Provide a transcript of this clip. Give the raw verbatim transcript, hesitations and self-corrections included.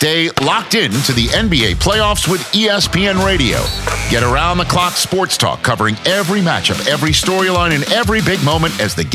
Stay locked in to the N B A playoffs with E S P N Radio. Get around-the-clock sports talk covering every matchup, every storyline, and every big moment as the game